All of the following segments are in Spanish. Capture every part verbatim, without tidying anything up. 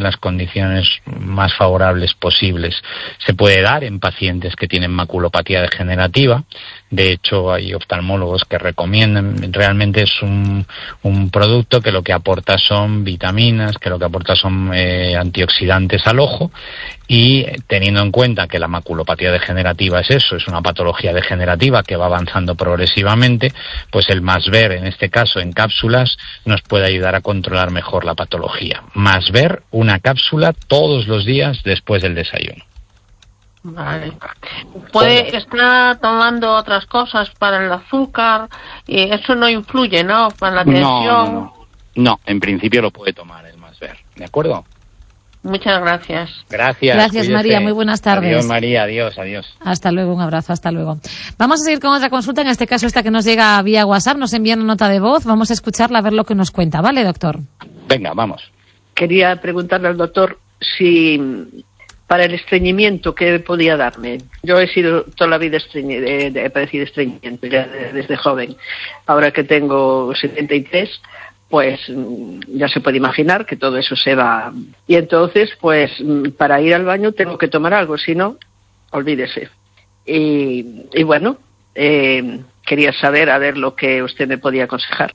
en las condiciones más favorables posibles. Se puede dar en pacientes que tienen maculopatía degenerativa. De hecho, hay oftalmólogos que recomiendan. Realmente es un, un producto que lo que aporta son vitaminas, que lo que aporta son eh, antioxidantes al ojo, y teniendo en cuenta que la maculopatía degenerativa es eso, es una patología degenerativa que va avanzando progresivamente, pues el Masver, en este caso en cápsulas, nos puede ayudar a controlar mejor la patología. Masver, una cápsula todos los días después del desayuno. Vale. Puede estar tomando otras cosas para el azúcar y eso no influye, ¿no? Para la tensión. No, no, no. No, en principio lo puede tomar el Masver, ¿de acuerdo? Muchas gracias. Gracias. Gracias, cuídese. María. Muy buenas tardes. Adiós, María. Adiós, adiós. Hasta luego. Un abrazo. Hasta luego. Vamos a seguir con otra consulta. En este caso, esta que nos llega vía WhatsApp. Nos envía una nota de voz. Vamos a escucharla a ver lo que nos cuenta. ¿Vale, doctor? Venga, vamos. Quería preguntarle al doctor si para el estreñimiento, ¿qué podía darme? Yo he sido toda la vida estreñi- he padecido estreñimiento ya desde joven. Ahora que tengo setenta y tres, pues ya se puede imaginar que todo eso se va. Y entonces, pues para ir al baño tengo que tomar algo, si no, olvídese. Y, y bueno, eh, quería saber a ver lo que usted me podía aconsejar.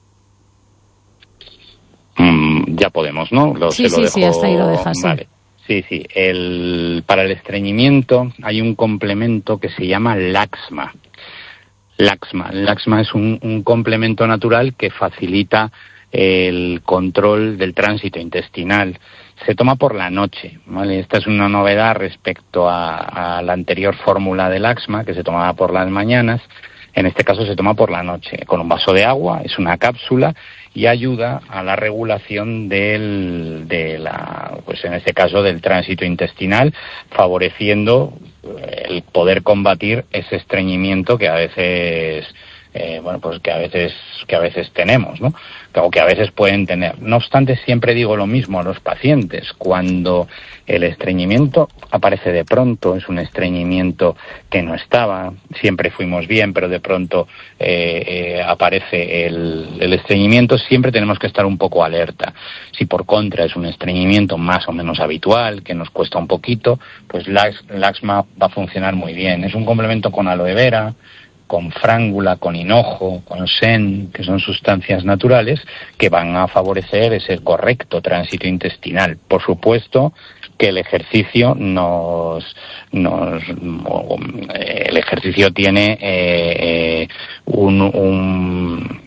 Mm, ya podemos, ¿no? Lo, sí, se lo sí, dejo... sí, hasta ahí lo dejas. Vale. Sí. Sí, sí. El, para el estreñimiento hay un complemento que se llama Laxma. Laxma. Laxma es un, un complemento natural que facilita el control del tránsito intestinal. Se toma por la noche, ¿vale? Esta es una novedad respecto a, a la anterior fórmula de Laxma, que se tomaba por las mañanas. En este caso se toma por la noche, con un vaso de agua, es una cápsula y ayuda a la regulación del, de la, pues en este caso del tránsito intestinal, favoreciendo el poder combatir ese estreñimiento que a veces, eh, bueno, pues que a veces, que a veces tenemos, ¿no? O que a veces pueden tener. No obstante, siempre digo lo mismo a los pacientes. Cuando el estreñimiento aparece de pronto, es un estreñimiento que no estaba, siempre fuimos bien, pero de pronto eh, eh, aparece el, el estreñimiento, siempre tenemos que estar un poco alerta. Si por contra es un estreñimiento más o menos habitual, que nos cuesta un poquito, pues Lax, Laxma va a funcionar muy bien. Es un complemento con aloe vera, con frángula, con hinojo, con sen, que son sustancias naturales que van a favorecer ese correcto tránsito intestinal. Por supuesto que el ejercicio nos, nos el ejercicio tiene eh, eh, un, un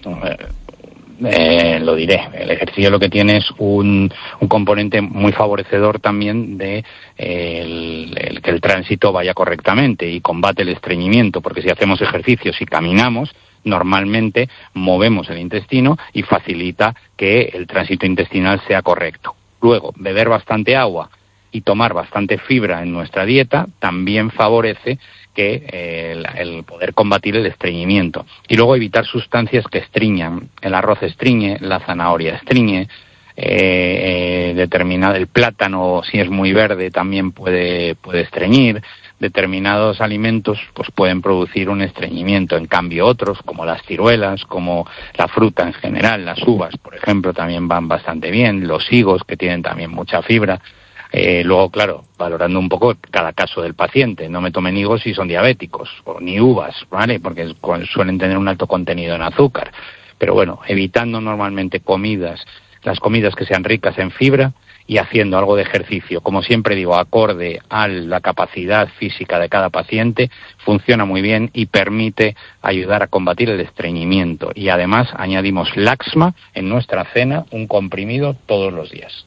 Eh, lo diré, el ejercicio lo que tiene es un, un componente muy favorecedor también de eh, el, el, que el tránsito vaya correctamente y combate el estreñimiento, porque si hacemos ejercicios y caminamos, normalmente movemos el intestino y facilita que el tránsito intestinal sea correcto. Luego, beber bastante agua y tomar bastante fibra en nuestra dieta también favorece que eh, el, el poder combatir el estreñimiento. Y luego evitar sustancias que estreñan. El arroz estreñe, la zanahoria estreñe, eh, eh, determinado, el plátano, si es muy verde, también puede, puede estreñir. Determinados alimentos pues pueden producir un estreñimiento. En cambio otros, como las ciruelas, como la fruta en general, las uvas, por ejemplo, también van bastante bien. Los higos, que tienen también mucha fibra. Eh, luego, claro, valorando un poco cada caso del paciente. No me tomen higos si son diabéticos, o ni uvas, ¿vale? Porque suelen tener un alto contenido en azúcar. Pero bueno, evitando normalmente comidas, las comidas que sean ricas en fibra y haciendo algo de ejercicio. Como siempre digo, acorde a la capacidad física de cada paciente, funciona muy bien y permite ayudar a combatir el estreñimiento. Y además añadimos Laxma en nuestra cena, un comprimido todos los días.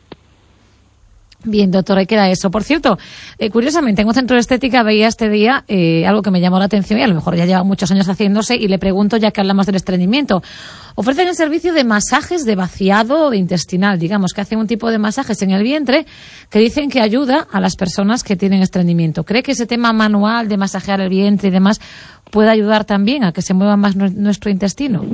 Bien, doctor, ahí queda eso. Por cierto, eh, curiosamente, en un centro de estética veía este día eh, algo que me llamó la atención y a lo mejor ya lleva muchos años haciéndose y le pregunto, ya que hablamos del estreñimiento. Ofrecen el servicio de masajes de vaciado intestinal, digamos, que hacen un tipo de masajes en el vientre que dicen que ayuda a las personas que tienen estreñimiento. ¿Cree que ese tema manual de masajear el vientre y demás puede ayudar también a que se mueva más nuestro intestino?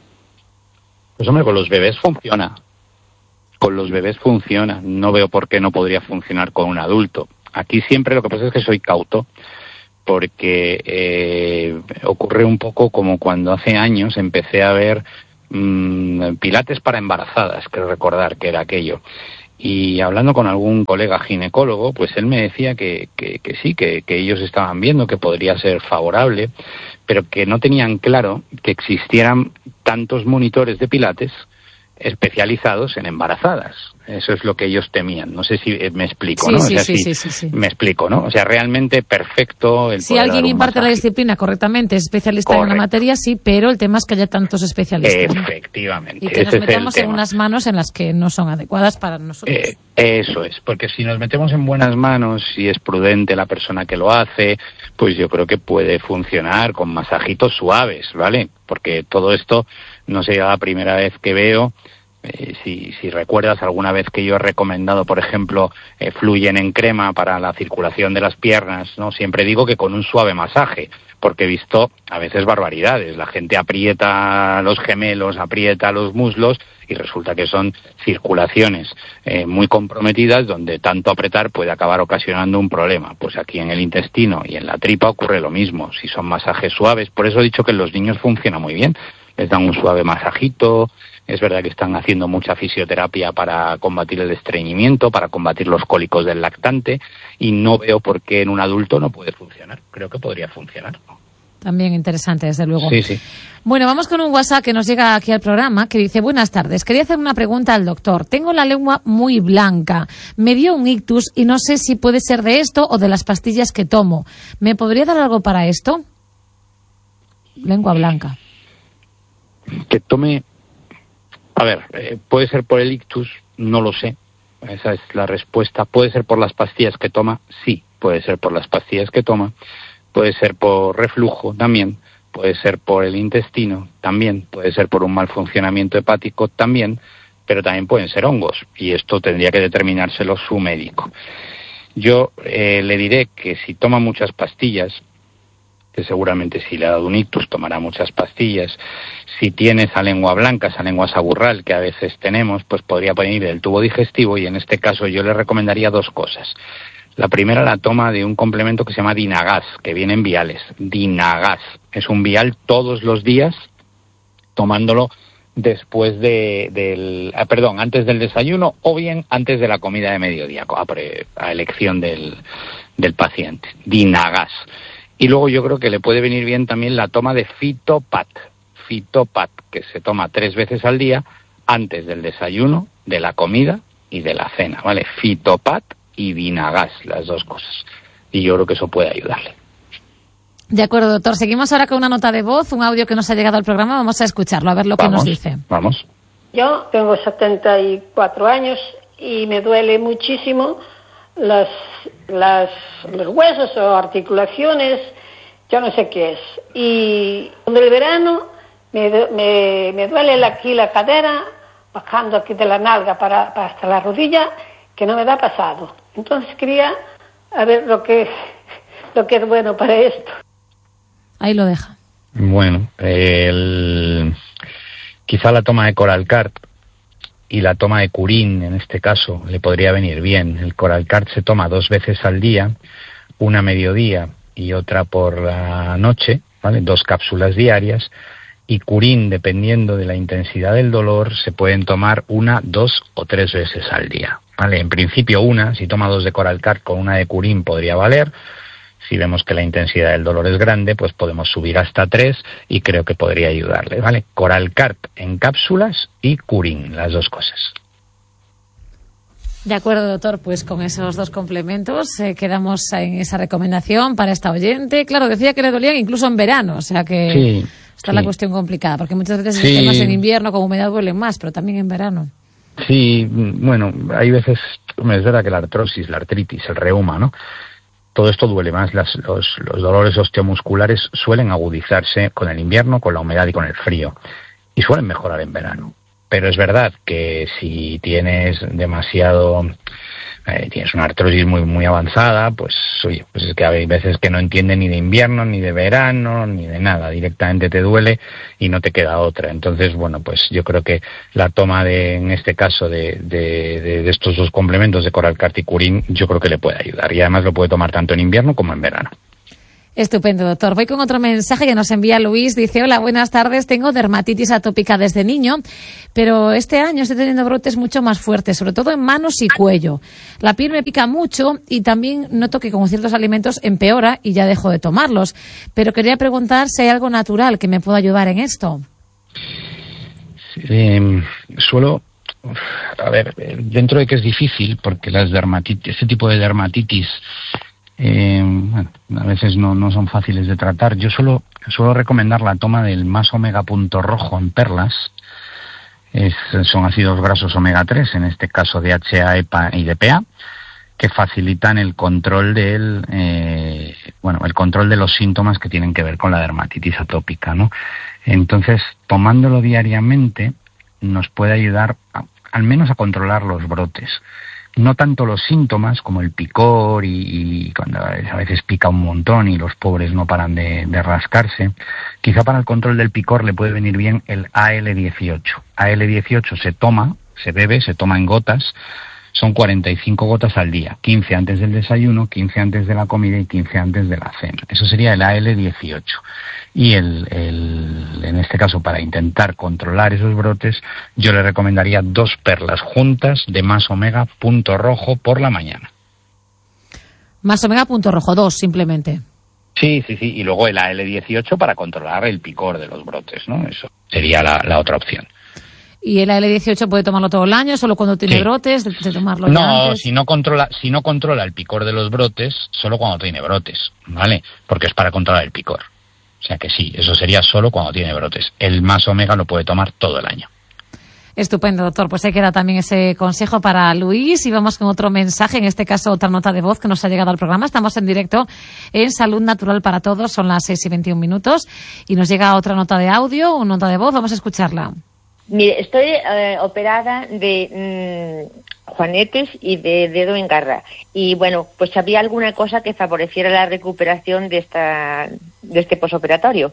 Pues hombre, con los bebés funciona. Con los bebés funciona, no veo por qué no podría funcionar con un adulto. Aquí siempre lo que pasa es que soy cauto, porque eh, ocurre un poco como cuando hace años empecé a ver mmm, pilates para embarazadas, creo recordar que era aquello. Y hablando con algún colega ginecólogo, pues él me decía que, que, que sí, que, que ellos estaban viendo que podría ser favorable, pero que no tenían claro que existieran tantos monitores de pilates especializados en embarazadas. Eso es lo que ellos temían. No sé si me explico, sí, ¿no? Sí, o sea, sí, si sí, sí, sí. Me explico, ¿no? O sea, realmente perfecto el Si poder alguien dar un imparte masaje. la disciplina correctamente, es especialista Correcto. en la materia, sí, pero el tema es que haya tantos especialistas, ¿no? Efectivamente. Y que nos ese es el metamos en tema. unas manos en las que no son adecuadas para nosotros. Eh, eso es, porque si nos metemos en buenas manos, si es prudente la persona que lo hace, pues yo creo que puede funcionar con masajitos suaves, ¿vale? Porque todo esto no sería la primera vez que veo. Eh, si, si recuerdas alguna vez que yo he recomendado, por ejemplo, eh, Fluyen en crema para la circulación de las piernas, ¿no? Siempre digo que con un suave masaje, porque he visto a veces barbaridades. La gente aprieta los gemelos, aprieta los muslos y resulta que son circulaciones eh, muy comprometidas donde tanto apretar puede acabar ocasionando un problema. Pues aquí en el intestino y en la tripa ocurre lo mismo, si son masajes suaves. Por eso he dicho que en los niños funciona muy bien. Les dan un suave masajito. Es verdad que están haciendo mucha fisioterapia para combatir el estreñimiento, para combatir los cólicos del lactante, y no veo por qué en un adulto no puede funcionar. Creo que podría funcionar. También interesante, desde luego. Sí, sí. Bueno, vamos con un WhatsApp que nos llega aquí al programa, que dice: buenas tardes, quería hacer una pregunta al doctor. Tengo la lengua muy blanca, me dio un ictus y no sé si puede ser de esto o de las pastillas que tomo. ¿Me podría dar algo para esto? Lengua blanca. Que tome... A ver, eh, puede ser por el ictus, no lo sé. Esa es la respuesta. ¿Puede ser por las pastillas que toma? Sí, puede ser por las pastillas que toma. Puede ser por reflujo también. Puede ser por el intestino también. Puede ser por un mal funcionamiento hepático también. Pero también pueden ser hongos. Y esto tendría que determinárselo su médico. Yo eh, le diré que si toma muchas pastillas, que seguramente si le ha dado un ictus tomará muchas pastillas. Si tiene esa lengua blanca, esa lengua saburral que a veces tenemos, pues podría venir del tubo digestivo, y en este caso yo le recomendaría dos cosas. La primera, la toma de un complemento que se llama Dinagas, que viene en viales. Dinagas es un vial todos los días, tomándolo después de, del, ah, perdón, antes del desayuno o bien antes de la comida de mediodía, a, pre, a elección del, del paciente. Dinagas. Y luego yo creo que le puede venir bien también la toma de Fitopat. Fitopat, que se toma tres veces al día, antes del desayuno, de la comida y de la cena, ¿vale? Fitopat y Dinagas, las dos cosas. Y yo creo que eso puede ayudarle. De acuerdo, doctor. Seguimos ahora con una nota de voz, un audio que nos ha llegado al programa. Vamos a escucharlo, a ver lo que Vamos, nos dice. Vamos. Yo tengo setenta y cuatro años y me duele muchísimo las, las, los huesos o articulaciones, yo no sé qué es. Y en el verano me, me, me duele la, aquí la cadera, bajando aquí de la nalga para, para hasta la rodilla, que no me da pasado. Entonces quería a ver lo que, lo que es bueno para esto. Ahí lo deja. Bueno, el... quizá la toma de Coralcart y la toma de Curín, en este caso, le podría venir bien. El Coralcart se toma dos veces al día, una a mediodía y otra por la noche, ¿vale? Dos cápsulas diarias. Y Curín, dependiendo de la intensidad del dolor, se pueden tomar una, dos o tres veces al día, ¿vale? En principio una, si toma dos de Coralcart con una de Curín podría valer. Si vemos que la intensidad del dolor es grande, pues podemos subir hasta tres y creo que podría ayudarle, ¿vale? Coralcart en cápsulas y Curín, las dos cosas. De acuerdo, doctor, pues con esos dos complementos eh, quedamos en esa recomendación para esta oyente. Claro, decía que le dolían incluso en verano, o sea que sí, está sí. la cuestión complicada, porque muchas veces sí. los temas en invierno con humedad duelen más, pero también en verano. Sí, bueno, hay veces, es verdad que la artrosis, la artritis, el reuma, ¿no? Todo esto duele más. Las, los, los dolores osteomusculares suelen agudizarse con el invierno, con la humedad y con el frío, y suelen mejorar en verano. Pero es verdad que si tienes demasiado, eh, tienes una artrosis muy muy avanzada, pues oye, pues es que hay veces que no entiende ni de invierno, ni de verano, ni de nada. Directamente te duele y no te queda otra. Entonces, bueno, pues yo creo que la toma de, en este caso, de, de, de, de estos dos complementos de Coralcart y Curín, yo creo que le puede ayudar. Y además lo puede tomar tanto en invierno como en verano. Estupendo, doctor. Voy con otro mensaje que nos envía Luis. Dice, hola, buenas tardes. Tengo dermatitis atópica desde niño, pero este año estoy teniendo brotes mucho más fuertes, sobre todo en manos y cuello. La piel me pica mucho y también noto que con ciertos alimentos empeora y ya dejo de tomarlos. Pero quería preguntar si hay algo natural que me pueda ayudar en esto. Eh, suelo... A ver, dentro de que es difícil, porque las dermatitis, ese tipo de dermatitis eh, bueno, a veces no, no son fáciles de tratar. Yo suelo, suelo recomendar la toma del más omega punto rojo en perlas. Es, son ácidos grasos omega tres, en este caso D H A, E P A y D P A, que facilitan el control del eh, bueno el control de los síntomas que tienen que ver con la dermatitis atópica, ¿no? Entonces, tomándolo diariamente nos puede ayudar a, al menos a controlar los brotes. No tanto los síntomas como el picor y, y cuando a veces pica un montón y los pobres no paran de, de rascarse. Quizá para el control del picor le puede venir bien el A L dieciocho. A L dieciocho se toma, se bebe, se toma en gotas. Son cuarenta y cinco gotas al día, quince antes del desayuno, quince antes de la comida y quince antes de la cena. Eso sería el A L dieciocho. Y el, el, en este caso, para intentar controlar esos brotes, yo le recomendaría dos perlas juntas de más omega punto rojo por la mañana. Más omega punto rojo, dos simplemente. Sí, sí, sí. Y luego el A L dieciocho para controlar el picor de los brotes, ¿no? Eso sería la, la otra opción. ¿Y el A L dieciocho puede tomarlo todo el año, solo cuando tiene sí. brotes, de, de tomarlo no, ya antes? si no controla, si no controla el picor de los brotes, solo cuando tiene brotes, ¿vale? Porque es para controlar el picor. O sea que sí, eso sería solo cuando tiene brotes. El más omega lo puede tomar todo el año. Estupendo, doctor. Pues ahí queda también ese consejo para Luis. Y vamos con otro mensaje, en este caso otra nota de voz que nos ha llegado al programa. Estamos en directo en Salud Natural para Todos, son las seis y veintiún minutos. Y nos llega otra nota de audio, una nota de voz, vamos a escucharla. Mire, estoy eh, operada de mmm, juanetes y de dedo en garra. Y bueno, pues había alguna cosa que favoreciera la recuperación de esta de este posoperatorio.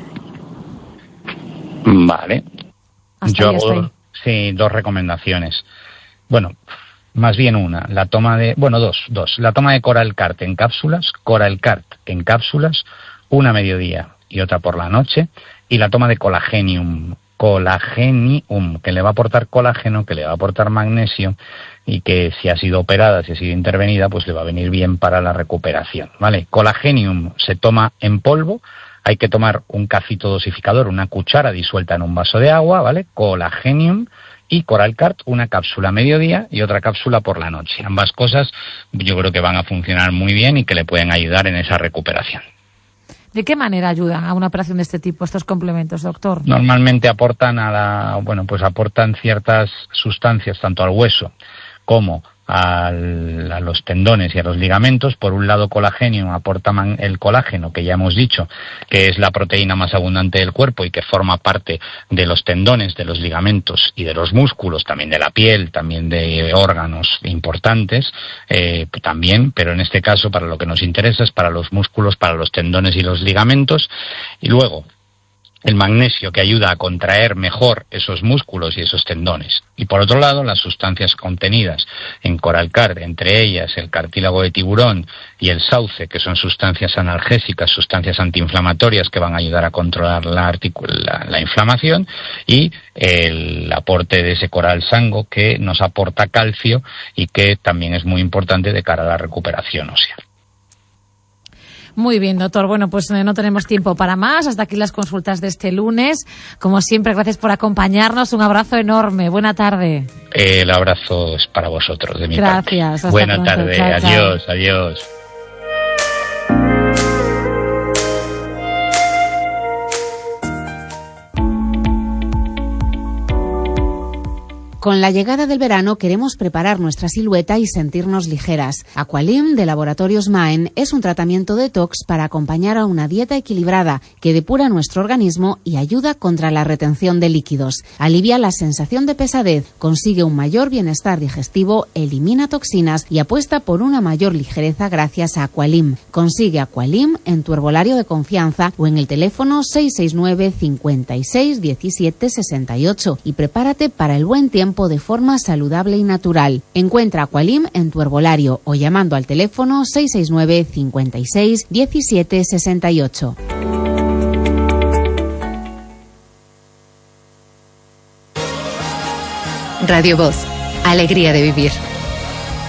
Vale. Hasta Yo ahí hago, estoy. sí, dos recomendaciones. Bueno, más bien una, la toma de, bueno, dos, dos. La toma de Coralcart en cápsulas, Coralcart en cápsulas, una a mediodía y otra por la noche, y la toma de Colagenium. Colagenium, que le va a aportar colágeno, que le va a aportar magnesio y que si ha sido operada, si ha sido intervenida, pues le va a venir bien para la recuperación, ¿vale? Colagenium se toma en polvo, hay que tomar un cacito dosificador, una cuchara disuelta en un vaso de agua, ¿vale? Colagenium y Coralcart, una cápsula a mediodía y otra cápsula por la noche. Ambas cosas yo creo que van a funcionar muy bien y que le pueden ayudar en esa recuperación. ¿De qué manera ayudan a una operación de este tipo estos complementos, doctor? Normalmente aportan a la, bueno, pues aportan ciertas sustancias tanto al hueso como al, a los tendones y a los ligamentos. Por un lado, colágeno aporta man, el colágeno, que ya hemos dicho que es la proteína más abundante del cuerpo y que forma parte de los tendones, de los ligamentos y de los músculos, también de la piel, también de órganos importantes, eh, también, pero en este caso para lo que nos interesa es para los músculos, para los tendones y los ligamentos. Y luego el magnesio, que ayuda a contraer mejor esos músculos y esos tendones. Y por otro lado, las sustancias contenidas en Coralcart, entre ellas el cartílago de tiburón y el sauce, que son sustancias analgésicas, sustancias antiinflamatorias que van a ayudar a controlar la, articul- la, la inflamación, y el aporte de ese coral sango, que nos aporta calcio y que también es muy importante de cara a la recuperación ósea. Muy bien, doctor. Bueno, pues eh, no tenemos tiempo para más. Hasta aquí las consultas de este lunes. Como siempre, gracias por acompañarnos. Un abrazo enorme. Buena tarde. El abrazo es para vosotros, de mi gracias, parte. Hasta Buena pronto. tarde. Chao, adiós, chao. adiós. Con la llegada del verano queremos preparar nuestra silueta y sentirnos ligeras. Aqualim de Laboratorios Maen es un tratamiento detox para acompañar a una dieta equilibrada que depura nuestro organismo y ayuda contra la retención de líquidos. Alivia la sensación de pesadez, consigue un mayor bienestar digestivo, elimina toxinas y apuesta por una mayor ligereza gracias a Aqualim. Consigue Aqualim en tu herbolario de confianza o en el teléfono seis seis nueve, cincuenta y seis, diecisiete, sesenta y ocho y prepárate para el buen tiempo tiempo de forma saludable y natural. Encuentra Aqualim en tu herbolario o llamando al teléfono seis seis nueve, cincuenta y seis, diecisiete sesenta y ocho. Radio Voz, alegría de vivir.